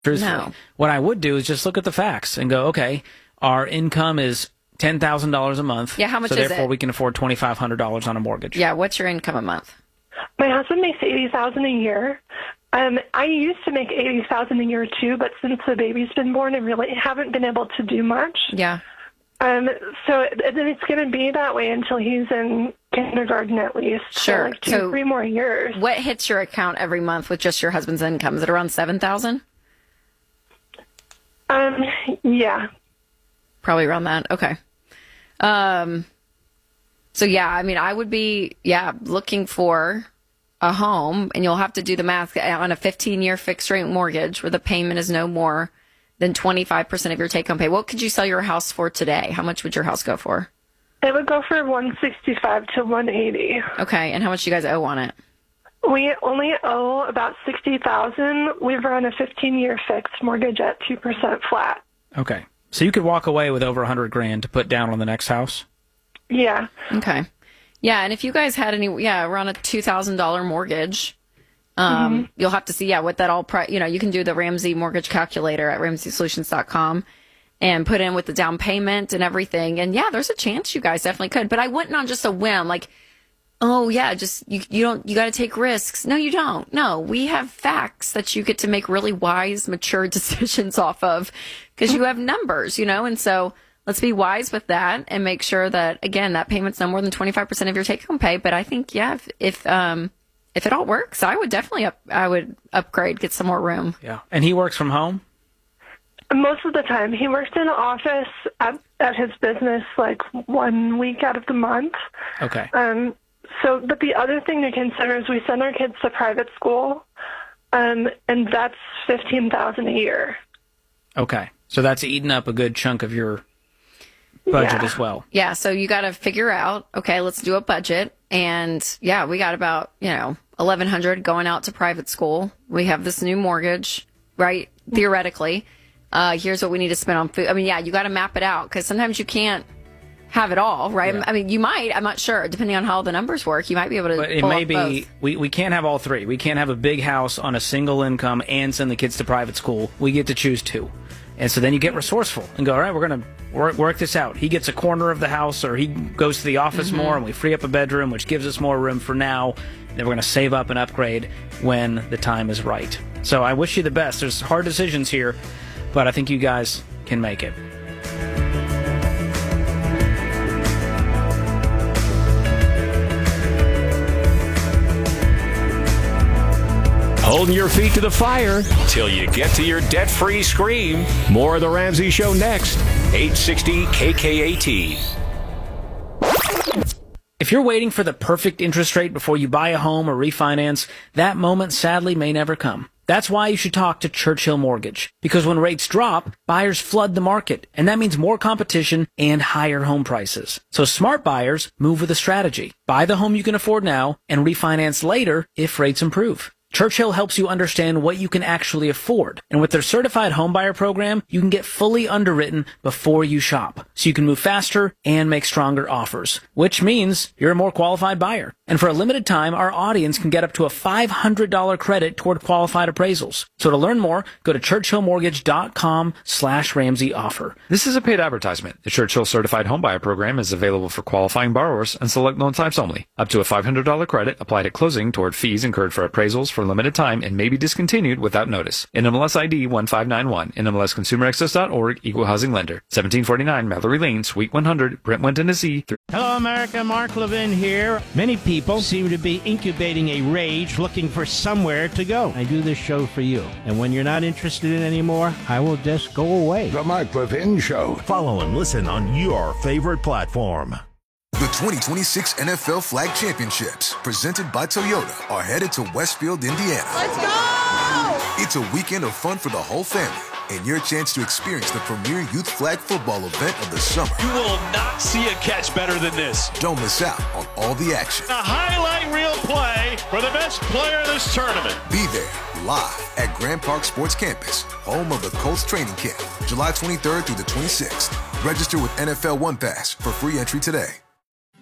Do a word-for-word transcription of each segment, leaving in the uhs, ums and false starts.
No. What I would do is just look at the facts and go, okay, our income is ten thousand dollars a month. Yeah, how much so is therefore it? we can afford twenty-five hundred dollars on a mortgage. Yeah, what's your income a month? My husband makes eighty thousand dollars a year. Um, I used to make eighty thousand dollars a year too, but since the baby's been born, I really haven't been able to do much. Yeah. Um, so then it's going to be that way until he's in kindergarten at least. Sure. For like two, so three more years. What hits your account every month with just your husband's income? Is it around seven thousand dollars? Um, yeah. Probably around that. Okay. Um, so yeah, I mean, I would be, yeah, looking for a home, and you'll have to do the math on a fifteen year fixed rate mortgage where the payment is no more than twenty-five percent of your take home pay. What could you sell your house for today? How much would your house go for? It would go for one sixty-five to one eighty. Okay. And how much do you guys owe on it? We only owe about sixty thousand. We've run a fifteen year fixed mortgage at two percent flat. Okay. So you could walk away with over a hundred grand to put down on the next house? Yeah. Okay. Yeah, and if you guys had any, yeah, around a two thousand dollars mortgage, um, mm-hmm. you'll have to see, yeah, what that all, pri- you know, you can do the Ramsey mortgage calculator at ramsey solutions dot com and put in with the down payment and everything. And yeah, there's a chance you guys definitely could, but I wouldn't on just a whim, like, oh yeah, just, you, you don't, you got to take risks. No, you don't. No, we have facts that you get to make really wise, mature decisions off of because you have numbers, you know, and so let's be wise with that and make sure that, again, that payment's no more than twenty-five percent of your take-home pay. But I think, yeah, if if, um, if it all works, I would definitely up, I would upgrade, get some more room. Yeah. And he works from home? Most of the time. He works in an office at, at his business like one week out of the month. Okay. Um. So, but the other thing to consider is we send our kids to private school, um, and that's fifteen thousand dollars a year. Okay. So that's eating up a good chunk of your budget yeah. as well. Yeah, so you got to figure out, okay, let's do a budget. And yeah, we got about, you know, eleven hundred going out to private school. We have this new mortgage, right? Theoretically, uh, here's what we need to spend on food. I mean, yeah, you got to map it out because sometimes you can't have it all, right? Yeah. I mean, you might, I'm not sure, depending on how the numbers work, you might be able to. But it pull may up be, both. we, we can't have all three. We can't have a big house on a single income and send the kids to private school. We get to choose two. And so then you get resourceful and go, all right, we're going to work, work this out. He gets a corner of the house or he goes to the office mm-hmm. more and we free up a bedroom, which gives us more room for now. Then we're going to save up and upgrade when the time is right. So I wish you the best. There's hard decisions here, but I think you guys can make it. Holding your feet to the fire till you get to your debt-free scream. More of The Ramsey Show next. eight sixty K K A T. If you're waiting for the perfect interest rate before you buy a home or refinance, that moment sadly may never come. That's why you should talk to Churchill Mortgage. Because when rates drop, buyers flood the market, and that means more competition and higher home prices. So smart buyers move with a strategy. Buy the home you can afford now and refinance later if rates improve. Churchill helps you understand what you can actually afford. And with their certified homebuyer program, you can get fully underwritten before you shop. So you can move faster and make stronger offers, which means you're a more qualified buyer. And for a limited time, our audience can get up to a five hundred dollars credit toward qualified appraisals. So to learn more, go to churchillmortgage.com slash Ramsey offer. This is a paid advertisement. The Churchill Certified Homebuyer Program is available for qualifying borrowers and select loan types only. Up to a five hundred dollars credit applied at closing toward fees incurred for appraisals for a limited time and may be discontinued without notice. N M L S I D one five nine one. N M L S Consumer Access dot org. Equal Housing Lender. seventeen forty-nine Mallory Lane, Suite one hundred, Brentwood, Tennessee. Hello, America. Mark Levin here. Many people seem to be incubating a rage looking for somewhere to go. I do this show for you. And when you're not interested in it anymore, I will just go away. The Mark Levin Show. Follow and listen on your favorite platform. The twenty twenty-six N F L Flag Championships, presented by Toyota, are headed to Westfield, Indiana. Let's go! It's a weekend of fun for the whole family and your chance to experience the premier youth flag football event of the summer. You will not see a catch better than this. Don't miss out on all the action. A highlight reel play for the best player of this tournament. Be there live at Grand Park Sports Campus, home of the Colts training camp, July twenty-third through the twenty-sixth. Register with N F L One Pass for free entry today.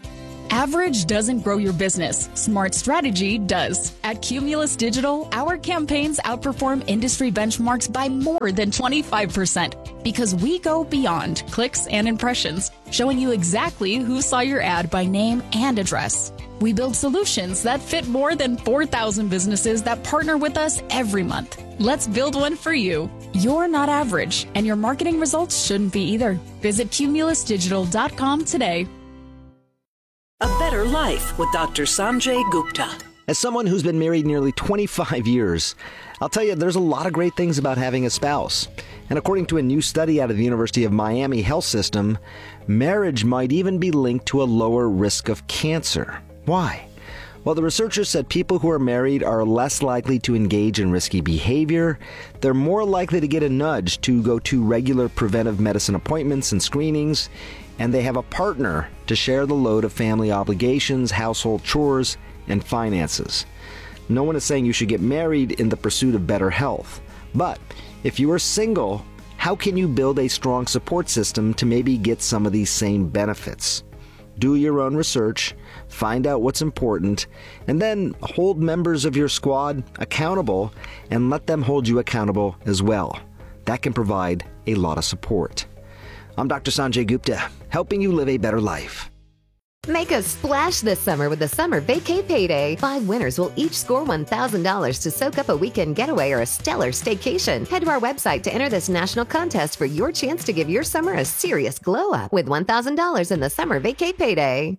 Average doesn't grow your business. Smart strategy does. At Cumulus Digital, our campaigns outperform industry benchmarks by more than twenty-five percent because we go beyond clicks and impressions, showing you exactly who saw your ad by name and address. We build solutions that fit more than four thousand businesses that partner with us every month. Let's build one for you. You're not average, and your marketing results shouldn't be either. Visit cumulus digital dot com today. A Better Life with Doctor Sanjay Gupta. As someone who's been married nearly twenty-five years, I'll tell you there's a lot of great things about having a spouse. And according to a new study out of the University of Miami Health System, marriage might even be linked to a lower risk of cancer. Why? Well, the researchers said people who are married are less likely to engage in risky behavior, they're more likely to get a nudge to go to regular preventive medicine appointments and screenings, and they have a partner to share the load of family obligations, household chores, and finances. No one is saying you should get married in the pursuit of better health. But if you are single, how can you build a strong support system to maybe get some of these same benefits? Do your own research, find out what's important, and then hold members of your squad accountable and let them hold you accountable as well. That can provide a lot of support. I'm Doctor Sanjay Gupta, helping you live a better life. Make a splash this summer with the Summer Vacay Payday. Five winners will each score one thousand dollars to soak up a weekend getaway or a stellar staycation. Head to our website to enter this national contest for your chance to give your summer a serious glow up with one thousand dollars in the Summer Vacay Payday.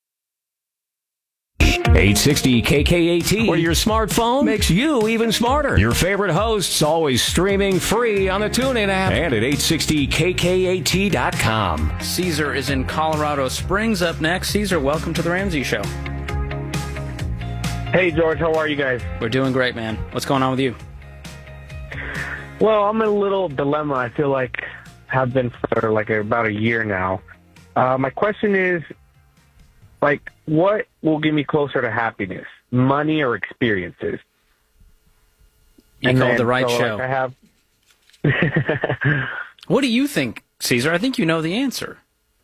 eight sixty K K A T, where your smartphone makes you even smarter. Your favorite hosts always streaming free on the TuneIn app and at eight sixty K K A T dot com. Caesar is in Colorado Springs up next. Caesar, welcome to the Ramsey Show. Hey, George, how are you guys? We're doing great, man. What's going on with you? Well, I'm in a little dilemma. I feel like have been for like about a year now. Uh, my question is, like, what will get me closer to happiness, money or experiences? You and called then, the right so, show. Like, I have. What do you think, Caesar? I think you know the answer.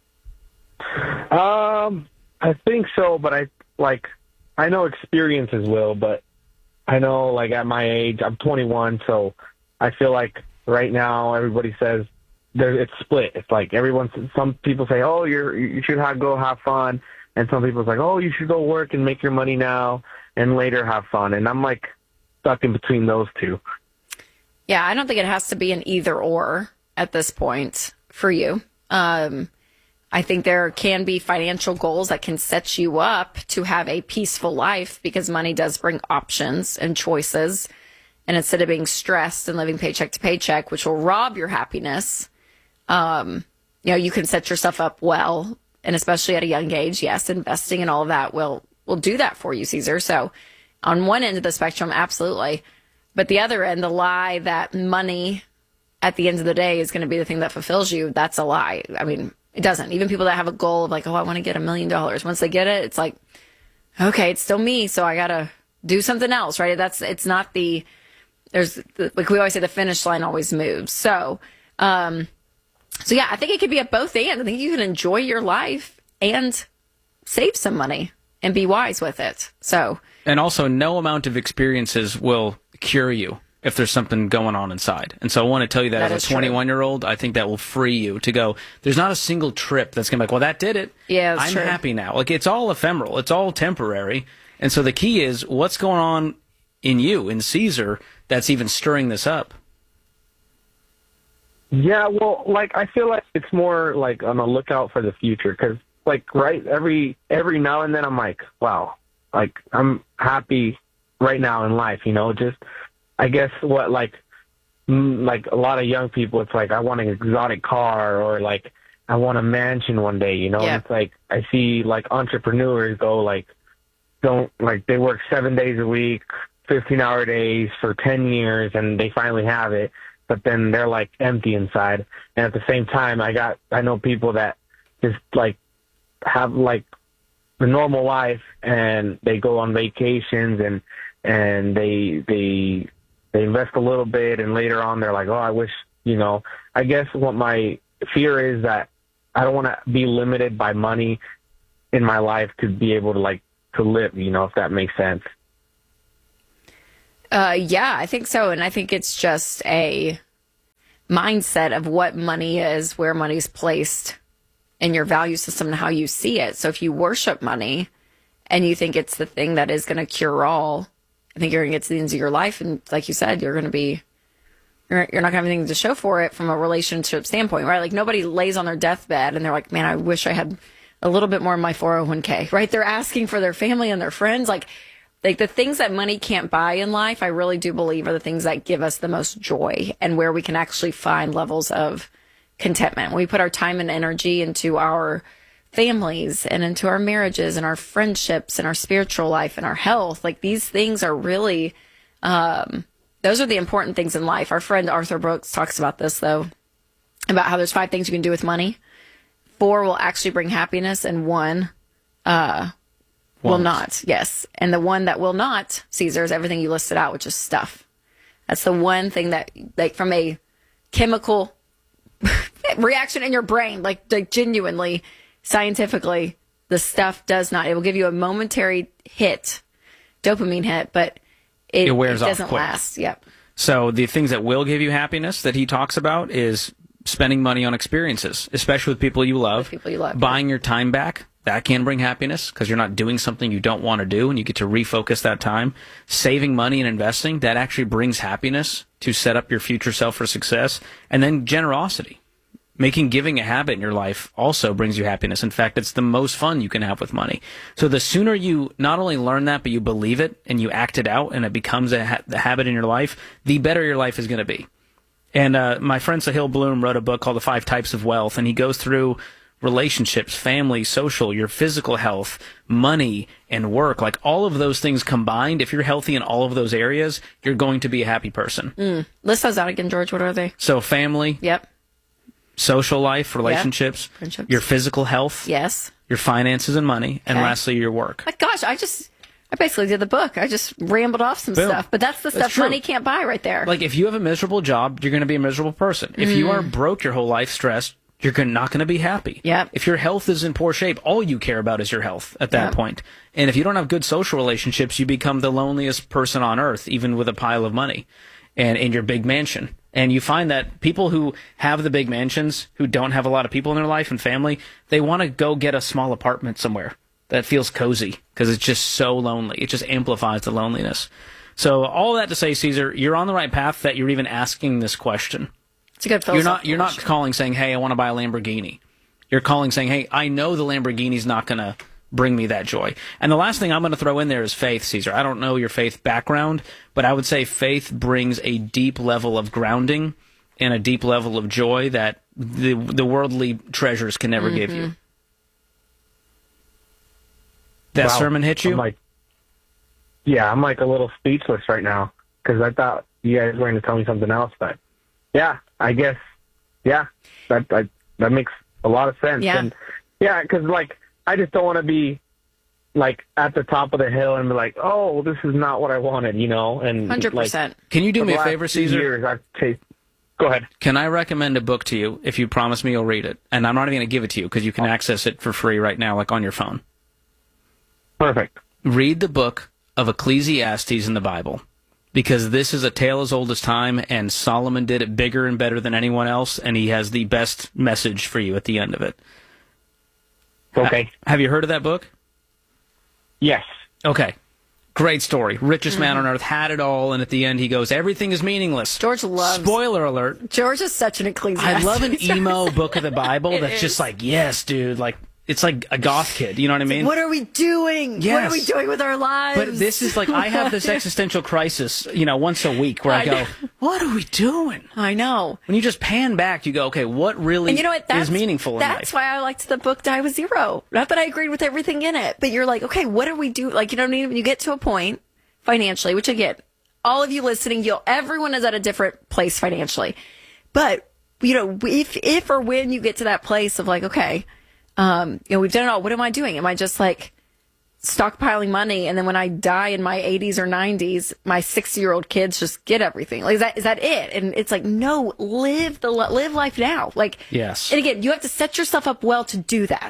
Um, I think so, but I like I know experiences will, but I know like at my age, I'm twenty-one, so I feel like right now everybody says there it's split. It's like everyone. Some people say, "Oh, you're you should have, go have fun." And some people's like, oh, you should go work and make your money now and later have fun. And I'm like stuck in between those two. Yeah, I don't think it has to be an either or at this point for you. Um, I think there can be financial goals that can set you up to have a peaceful life because money does bring options and choices. And instead of being stressed and living paycheck to paycheck, which will rob your happiness, um, you know, you can set yourself up well. And especially at a young age, yes, investing and all of that will will do that for you, Caesar. So on one end of the spectrum, absolutely. But the other end, the lie that money at the end of the day is going to be the thing that fulfills you, that's a lie. I mean, it doesn't. Even people that have a goal of like, oh, I want to get a million dollars. Once they get it, it's like, okay, it's still me, so I got to do something else, right? That's It's not the, there's, the, like we always say, the finish line always moves. So, um, So, yeah, I think it could be at both ends. I think you can enjoy your life and save some money and be wise with it. So, and also, no amount of experiences will cure you if there's something going on inside. And so I want to tell you that, that as a twenty-one-year-old, I think that will free you to go, there's not a single trip that's going to be like, well, that did it. Yeah, that's I'm true. happy now. Like, it's all ephemeral. It's all temporary. And so the key is, what's going on in you, in Caesar, that's even stirring this up? Yeah, well, like, I feel like it's more like on the lookout for the future because, like, right, every every now and then I'm like, wow, like, I'm happy right now in life, you know, just, I guess what, like, mm, like a lot of young people, it's like, I want an exotic car or, like, I want a mansion one day, you know, Yeah. and it's like, I see, like, entrepreneurs go, like, don't, like, they work seven days a week, fifteen-hour days for ten years, and they finally have it. But then they're like empty inside. And at the same time, I got, I know people that just like have like the normal life and they go on vacations and, and they, they, they invest a little bit and later on they're like, oh, I wish, you know, I guess what my fear is that I don't want to be limited by money in my life to be able to like to live, you know, if that makes sense. Uh, yeah, I think so. And I think it's just a mindset of what money is, where money's placed in your value system and how you see it. So if you worship money and you think it's the thing that is going to cure all, I think you're going to get to the ends of your life. And like you said, you're going to be, you're, you're not going to have anything to show for it from a relationship standpoint, right? Like nobody lays on their deathbed and they're like, man, I wish I had a little bit more in my four oh one k, right? They're asking for their family and their friends. Like, like the things that money can't buy in life, I really do believe are the things that give us the most joy and where we can actually find levels of contentment. When we put our time and energy into our families and into our marriages and our friendships and our spiritual life and our health, like these things are really, um, those are the important things in life. Our friend Arthur Brooks talks about this though, about how there's five things you can do with money. Four will actually bring happiness and one, uh, will not. Yes. And the one that will not, Caesar, is everything you listed out, which is stuff. That's the one thing that, like, from a chemical reaction in your brain, like, like genuinely, scientifically, the stuff does not. It will give you a momentary hit, dopamine hit, but it, it wears it off doesn't quick. last. Yep. So the things that will give you happiness that he talks about is spending money on experiences, especially with people you love. With people you love. Buying your time back. That can bring happiness because you're not doing something you don't want to do and you get to refocus that time. Saving money and investing, that actually brings happiness to set up your future self for success. And then generosity. Making giving a habit in your life also brings you happiness. In fact, it's the most fun you can have with money. So the sooner you not only learn that, but you believe it and you act it out and it becomes a, ha- a habit in your life, the better your life is going to be. And uh, my friend Sahil Bloom wrote a book called The Five Types of Wealth, and he goes through relationships, family, social, your physical health, money, and work. Like all of those things combined, if you're healthy in all of those areas, you're going to be a happy person. Mm. List those out again, George. What are they? So family. Yep. Social life, relationships. Yep. Friendships. Your physical health. Yes. Your finances and money. And Okay. lastly, your work. My gosh, I just, I basically did the book. I just rambled off some Boom. stuff, but that's the That's stuff true. money can't buy right there. Like if you have a miserable job, you're going to be a miserable person. If you Mm. are broke your whole life, stressed, you're gon- not going to be happy. Yep. If your health is in poor shape, all you care about is your health at that Yep. point. And if you don't have good social relationships, you become the loneliest person on earth, even with a pile of money and in your big mansion. And you find that people who have the big mansions, who don't have a lot of people in their life and family, they want to go get a small apartment somewhere that feels cozy because it's just so lonely. It just amplifies the loneliness. So all that to say, Caesar, you're on the right path that you're even asking this question. It's a good You're not philosophical you're not question. calling saying, "Hey, I want to buy a Lamborghini." You're calling saying, "Hey, I know the Lamborghini's not going to bring me that joy." And the last thing I'm going to throw in there is faith, Caesar. I don't know your faith background, but I would say faith brings a deep level of grounding and a deep level of joy that the the worldly treasures can never give you. That Wow. sermon hit you? I'm like, yeah, I'm like a little speechless right now because I thought you guys were going to tell me something else, but yeah, I guess, yeah, that that, that makes a lot of sense. Yeah. And yeah, because like I just don't want to be like at the top of the hill and be like, oh, this is not what I wanted, you know? And one hundred percent. Like, Can you do for me the a last favor, few Caesar? Years, I've chased. Go ahead. Can I recommend a book to you if you promise me you'll read it? And I'm not even going to give it to you because you can access it for free right now, like on your phone. Perfect. Read the book of Ecclesiastes in the Bible, because this is a tale as old as time, and Solomon did it bigger and better than anyone else, and he has the best message for you at the end of it. Okay. Ha- have you heard of that book? Yes. Okay. Great story. Richest man on earth, had it all, and at the end he goes, everything is meaningless. George loves... Spoiler alert. George is such an Ecclesiastes. I love an emo book of the Bible It that's is. just like, yes, dude, like, it's like a goth kid, you know what I mean? What are we doing? What Yes. are we doing with our lives? But this is like, I have this existential crisis, you know, once a week where I, I go, know. what are we doing? I know. When you just pan back, you go, okay, what really And you know what? That's, is meaningful in That's life? why I liked the book Die with Zero. Not that I agreed with everything in it, but you're like, okay, what do we do? Like, you know what I mean? When you get to a point financially, which again, all of you listening, you'll, everyone is at a different place financially. But, you know, if, if or when you get to that place of like, okay, um, you know, we've done it all. What am I doing? Am I just like stockpiling money, and then when I die in my eighties or nineties, my sixty-year-old kids just get everything? Like, is that is that it? And it's like, no, live the live life now. Like, Yes. And again, you have to set yourself up well to do that.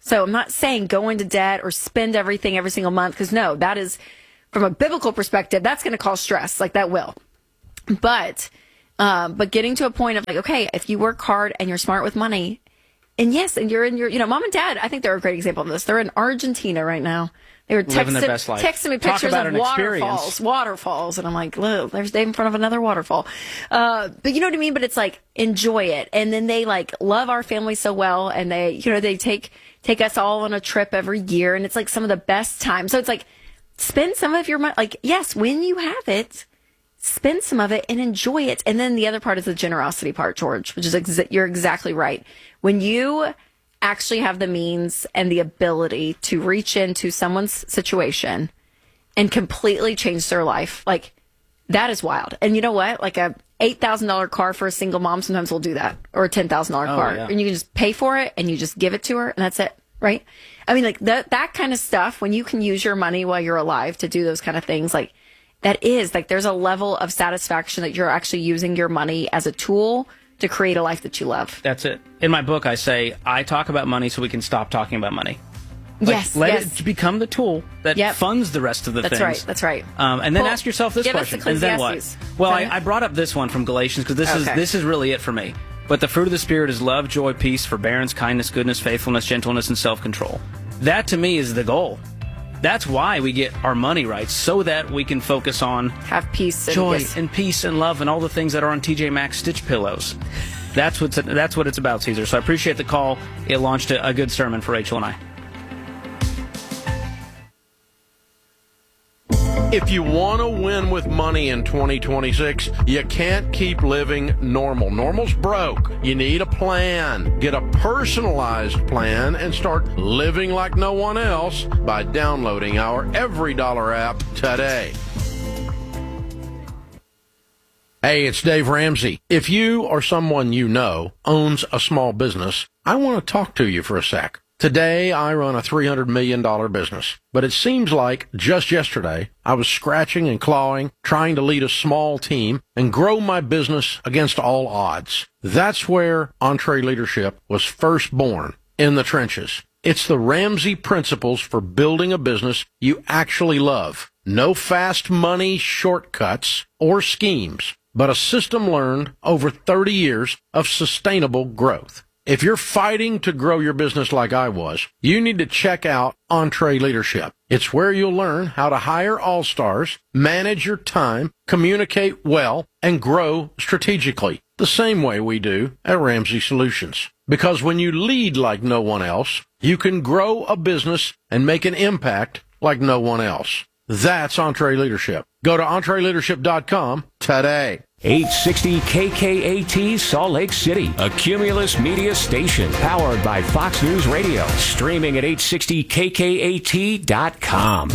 So I'm not saying go into debt or spend everything every single month, because no, that is, from a biblical perspective, that's going to cause stress. Like that will. But, um, but getting to a point of like, okay, if you work hard and you're smart with money, and yes, and you're in your, you know, mom and dad, I think they're a great example of this. They're in Argentina right now. They were Living texting, their best life. texting me Talk pictures about of an waterfalls, experience. waterfalls. And I'm like, look, there's Dave in front of another waterfall. Uh, but you know what I mean? But it's like, enjoy it. And then they like love our family so well. And they, you know, they take, take us all on a trip every year. And it's like some of the best time. So it's like, spend some of your money. Like, yes, when you have it, spend some of it and enjoy it. And then the other part is the generosity part, George, which is, exa- you're exactly right. When you actually have the means and the ability to reach into someone's situation and completely change their life, like that is wild. And you know what? Like a eight thousand dollars car for a single mom sometimes will do that, or a ten thousand dollars Oh, car. yeah. And you can just pay for it and you just give it to her and that's it. Right. I mean, like that, that kind of stuff, when you can use your money while you're alive to do those kind of things, like that is like, there's a level of satisfaction that you're actually using your money as a tool to create a life that you love. That's it. In my book, I say, I talk about money so we can stop talking about money. Like, yes. Let yes. it become the tool that Yep. funds the rest of the That's things. right. That's right. Um, and then Well, ask yourself this give us question. And then what? Ecclesiastes. Well, I, Okay. I brought up this one from Galatians because this is Okay. this is really it for me. But the fruit of the Spirit is love, joy, peace, forbearance, kindness, goodness, faithfulness, gentleness, and self-control. That, to me, is the goal. That's why we get our money right, so that we can focus on have peace, and joy, yes. and peace, and love, and all the things that are on T J Maxx stitch pillows. That's what's that's what it's about, Caesar. So I appreciate the call. It launched a, a good sermon for Rachel and I. If you want to win with money in twenty twenty-six, you can't keep living normal. Normal's broke. You need a plan. Get a personalized plan and start living like no one else by downloading our Every Dollar app today. Hey, it's Dave Ramsey. If you or someone you know owns a small business, I want to talk to you for a sec. Today, I run a three hundred million dollars business, but it seems like just yesterday, I was scratching and clawing, trying to lead a small team and grow my business against all odds. That's where EntreLeadership was first born, in the trenches. It's the Ramsey principles for building a business you actually love. No fast money shortcuts or schemes, but a system learned over thirty years of sustainable growth. If you're fighting to grow your business like I was, you need to check out EntreLeadership. It's where you'll learn how to hire all-stars, manage your time, communicate well, and grow strategically, the same way we do at Ramsey Solutions. Because when you lead like no one else, you can grow a business and make an impact like no one else. That's EntreLeadership. Go to entre leadership dot com today. eight sixty K K A T Salt Lake City, a Cumulus media station powered by Fox News Radio, streaming at eight sixty K K A T dot com.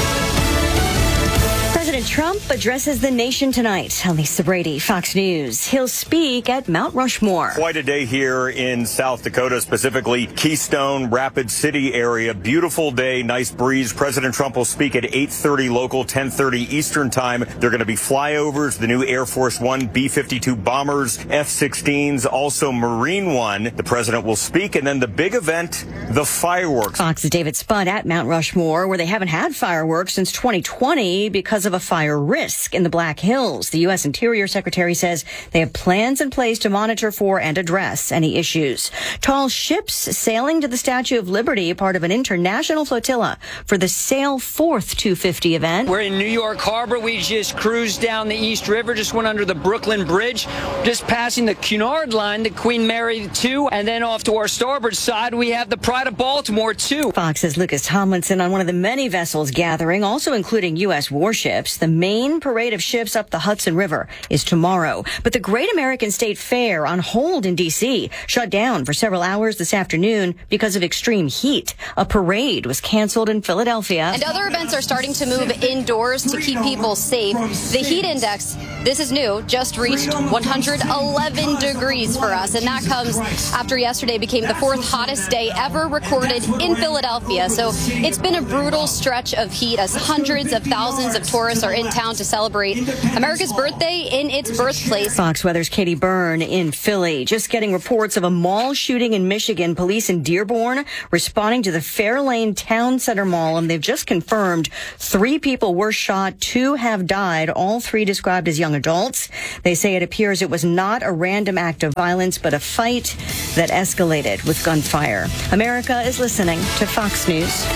President Trump addresses the nation tonight. Lisa Brady, Fox News. He'll speak at Mount Rushmore. Quite a day here in South Dakota, specifically Keystone, Rapid City area. Beautiful day, nice breeze. President Trump will speak at eight thirty local, ten thirty Eastern time. There are going to be flyovers, the new Air Force One B fifty-two bombers, F sixteens, also Marine One. The president will speak, and then the big event, the fireworks. Fox's David Spud at Mount Rushmore, where they haven't had fireworks since twenty twenty because of a fire risk in the Black Hills. The U S Interior Secretary says they have plans in place to monitor for and address any issues. Tall ships sailing to the Statue of Liberty, part of an international flotilla for the Sail Forth two fifty event. We're in New York Harbor. We just cruised down the East River, just went under the Brooklyn Bridge, just passing the Cunard line, the Queen Mary two, and then off to our starboard side, we have the Pride of Baltimore two. Fox's Lucas Tomlinson on one of the many vessels gathering, also including U S warships. The main parade of ships up the Hudson River is tomorrow. But the Great American State Fair on hold in D C shut down for several hours this afternoon because of extreme heat. A parade was canceled in Philadelphia. And other events are starting to move indoors to keep people safe. The heat index, this is new, just reached one hundred eleven degrees for us. And that comes after yesterday became the fourth hottest day ever recorded in Philadelphia. So it's been a brutal stretch of heat as hundreds of thousands of tourists are in town to celebrate America's birthday in its birthplace. Fox Weather's Katie Byrne in Philly. Just getting reports of a mall shooting in Michigan. Police in Dearborn responding to the Fairlane Town Center Mall, and they've just confirmed three people were shot, two have died, all three described as young adults. They say it appears it was not a random act of violence, but a fight that escalated with gunfire. America is listening to Fox News.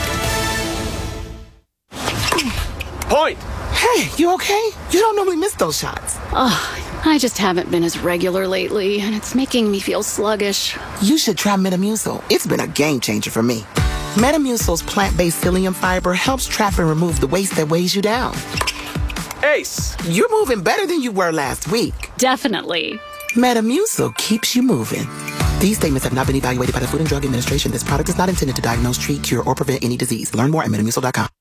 Point! Hey, you okay? You don't normally miss those shots. Oh, I just haven't been as regular lately, and it's making me feel sluggish. You should try Metamucil. It's been a game changer for me. Metamucil's plant-based psyllium fiber helps trap and remove the waste that weighs you down. Ace, you're moving better than you were last week. Definitely. Metamucil keeps you moving. These statements have not been evaluated by the Food and Drug Administration. This product is not intended to diagnose, treat, cure, or prevent any disease. Learn more at metamucil dot com.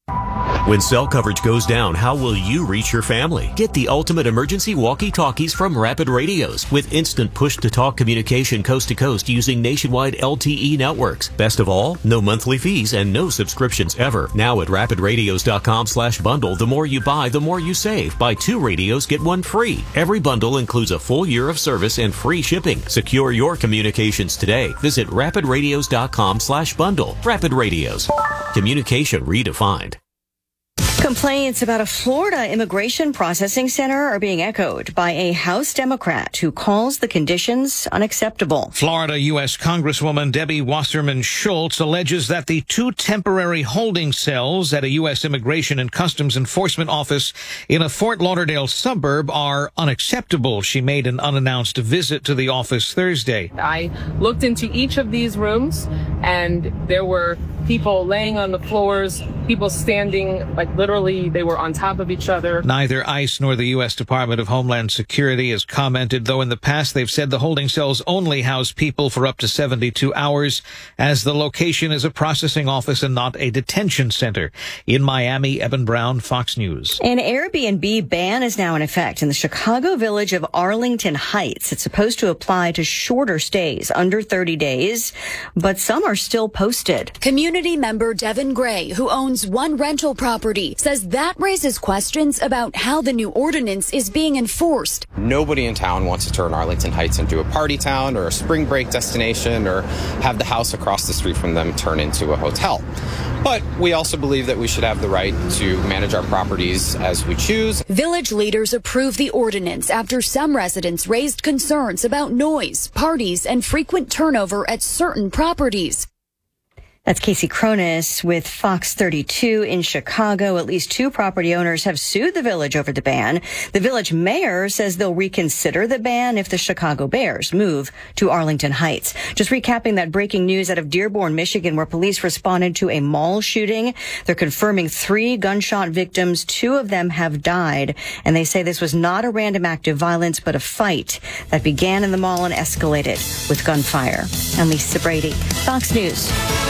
When cell coverage goes down, how will you reach your family? Get the ultimate emergency walkie-talkies from Rapid Radios with instant push-to-talk communication coast to coast using nationwide L T E networks. Best of all, no monthly fees and no subscriptions ever. Now at rapid radios dot com slash bundle, the more you buy, the more you save. Buy two radios, get one free. Every bundle includes a full year of service and free shipping. Secure your communications today. Visit rapid radios dot com slash bundle. Rapid Radios. Communication redefined. Complaints about a Florida immigration processing center are being echoed by a House Democrat who calls the conditions unacceptable. Florida U S Congresswoman Debbie Wasserman Schultz alleges that the two temporary holding cells at a U S Immigration and Customs Enforcement office in a Fort Lauderdale suburb are unacceptable. She made an unannounced visit to the office Thursday. I looked into each of these rooms, and there were people laying on the floors, people standing, like literally they were on top of each other. Neither ICE nor the U S Department of Homeland Security has commented, though in the past they've said the holding cells only house people for up to seventy-two hours, as the location is a processing office and not a detention center. In Miami, Eben Brown, Fox News. An Airbnb ban is now in effect in the Chicago village of Arlington Heights. It's supposed to apply to shorter stays, under thirty days, but some are still posted. Community member Devin Gray, who owns one rental property, says that raises questions about how the new ordinance is being enforced. Nobody in town wants to turn Arlington Heights into a party town or a spring break destination or have the house across the street from them turn into a hotel. But we also believe that we should have the right to manage our properties as we choose. Village leaders approved the ordinance after some residents raised concerns about noise, parties, and frequent turnover at certain properties. That's Casey Cronus with Fox thirty-two in Chicago. At least two property owners have sued the village over the ban. The village mayor says they'll reconsider the ban if the Chicago Bears move to Arlington Heights. Just recapping that breaking news out of Dearborn, Michigan, where police responded to a mall shooting. They're confirming three gunshot victims. Two of them have died, and they say this was not a random act of violence, but a fight that began in the mall and escalated with gunfire. I'm Lisa Brady, Fox News.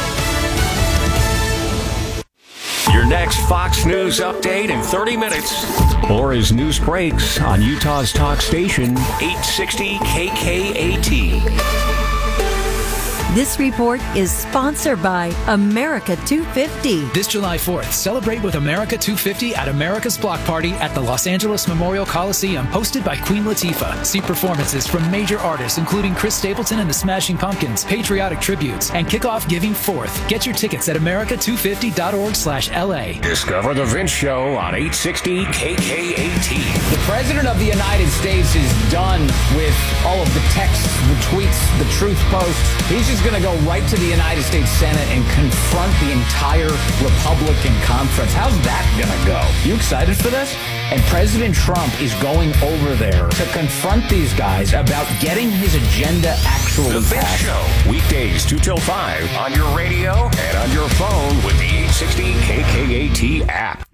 Your next Fox News update in thirty minutes. Or as news breaks on Utah's talk station, eight sixty K K A T. This report is sponsored by America two fifty. This July fourth, celebrate with America two fifty at America's Block Party at the Los Angeles Memorial Coliseum, hosted by Queen Latifah. See performances from major artists including Chris Stapleton and the Smashing Pumpkins, patriotic tributes, and kick off Giving Fourth. Get your tickets at america two fifty dot org slash L A. Discover the Vince Show on eight sixty K K A T. The President of the United States is done with all of the texts, the tweets, the truth posts. He's just going to go right to the United States Senate and confront the entire Republican conference. How's that going to go? You excited for this? And President Trump is going over there to confront these guys about getting his agenda actually The Vince passed. Show, weekdays two till five on your radio and on your phone with the eight sixty K K A T app.